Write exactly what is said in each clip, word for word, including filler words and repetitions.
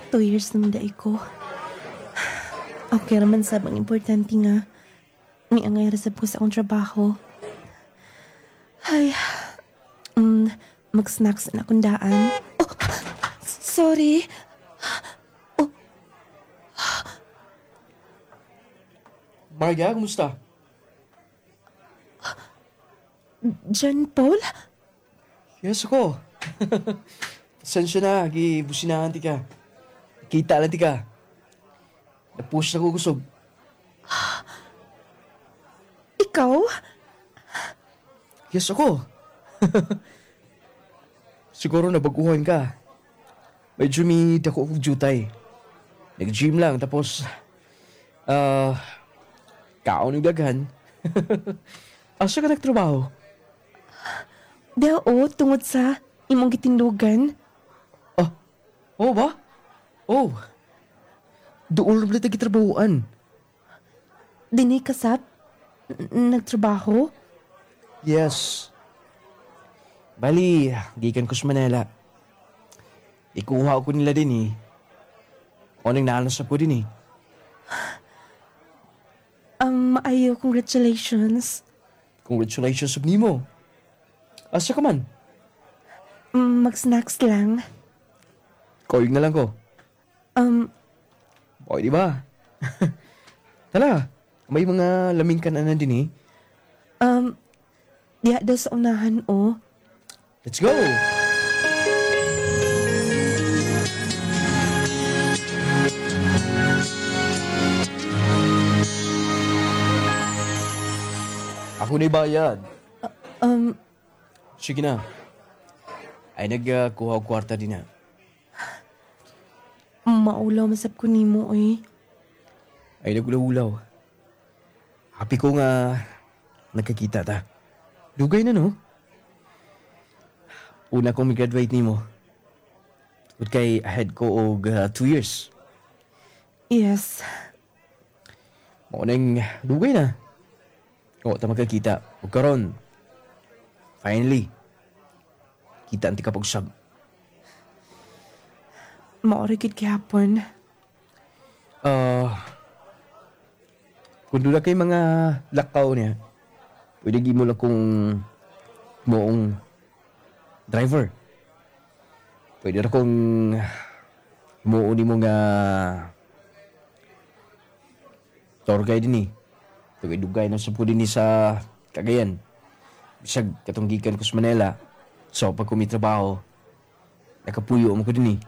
Two years naman dahi ko. Okay raman sab ang importante nga. May angay rasab ko sa akong trabaho. Ay, um, mag-snacks na akong daan. Oh, sorry. Marga, kumusta? John Paul? Yes, ako. Pasensya na, gibusinahan ti ka. Kita lang ti ka. Napush na ko kusog. Ikaw? Yes, ako. Siguro nabaguhan ka. Medyo may dako akong jutay. Nag-gym lang, tapos... Ah... Uh, kaon yung daghan. Asa ka nagtrabaho? Dao, tungod sa imong gitindugan. Ah, oo ba? Oh. Doon lang tayo gitrabahoan. Dini kasap? N- Nagtrabaho? Yes. Bali, gikan ko sa Manila. Ikuha ko nila din eh. O nang naalasap ko din eh. Um, maayo, congratulations. Congratulations sa nimo. Asa ka man? Mm, mag-snacks lang. Koyog na lang ko. Um, Boy, di ba? Tala, may mga laming ka na na din eh. um, diha daw sa unahan, oh. Let's go! Ako na bayad. Um, Sige na. Ay nagkuha uh, kwarta din na. maulaw masab ko nimo, eh. Ay nagulaw-ulaw. Happy ko nga nagkakita ta. Dugay na no? Una kong graduate nimo. Ud kay ahead ko og uh, two years. Yes. Mao nang dugay na. O ta magkakita. Ug karon finally kita anti kapag sab. Maorigid gihapon. Uh, kung doon kay mga lakaw niya, pwede gi mo lang kung moong driver. Pwede ra kung moon ni mo nga tour guide ni. Tugay dugay na sa pudi ni sa Cagayan. Bisag katong gikan ko sa Manila. So pag kumitrabaho, nakapuyo mo ko din eh.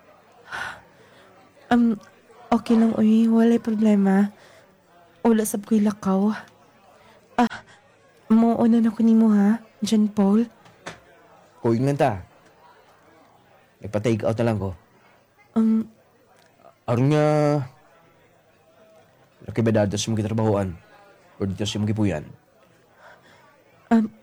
Um, okay lang, uy. Walay problema. Wala sab ko'y lakaw. Ah, mauuna na ko nimo, ha? John Paul. Kuy nga ta. Nagpa-take out na lang ko. Um, Aron nga laki ba dado sa mga trabahoan? O dito sa mga kipuyan? um,